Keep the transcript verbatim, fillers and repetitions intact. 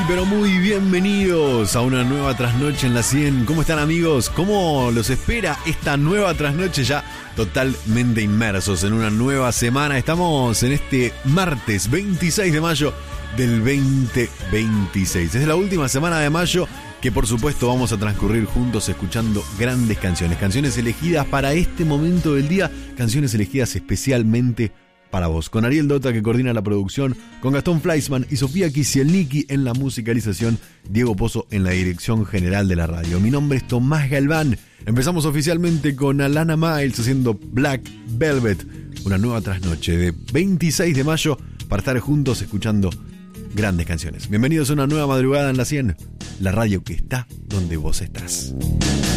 pero muy bienvenidos a una nueva trasnoche en la cien. ¿Cómo están, amigos? ¿Cómo los espera esta nueva trasnoche ya totalmente inmersos en una nueva semana? Estamos en este martes veintiséis de mayo del veinte veintiséis. Es la última semana de mayo que por supuesto vamos a transcurrir juntos escuchando grandes canciones. Canciones elegidas para este momento del día, canciones elegidas especialmente para vos, con Ariel Dota que coordina la producción, con Gastón Fleischmann y Sofía Kisielniki en la musicalización, Diego Pozo en la dirección general de la radio. Mi nombre es Tomás Galván. Empezamos oficialmente con Alana Miles haciendo Black Velvet, una nueva trasnoche de veintiséis de mayo para estar juntos escuchando grandes canciones. Bienvenidos a una nueva madrugada en la cien, la radio que está donde vos estás.